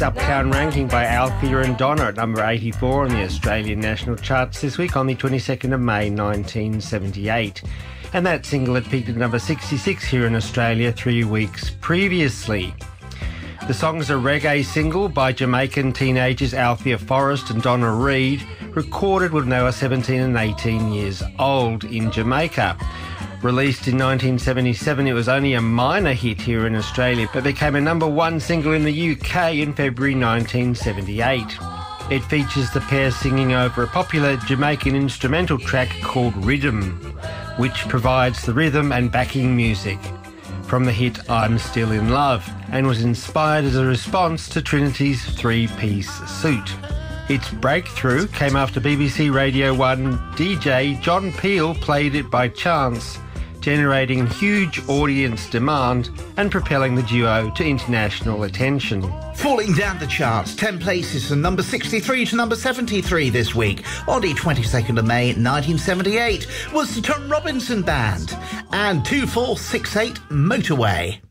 Uptown Ranking by Althea and Donna at number 84 on the Australian National Charts this week on the 22nd of May 1978. And that single had peaked at number 66 here in Australia 3 weeks previously. The song is a reggae single by Jamaican teenagers Althea Forrest and Donna Reed, recorded when they were 17 and 18 years old in Jamaica. Released in 1977, it was only a minor hit here in Australia, but became a number one single in the UK in February 1978. It features the pair singing over a popular Jamaican instrumental track called Rhythm, which provides the rhythm and backing music from the hit I'm Still in Love, and was inspired as a response to Trinity's three-piece suit. Its breakthrough came after BBC Radio 1 DJ John Peel played it by chance, generating huge audience demand and propelling the duo to international attention. Falling down the charts, 10 places from number 63 to number 73 this week. On the 22nd of May 1978 was the Tom Robinson Band and 2468 Motorway.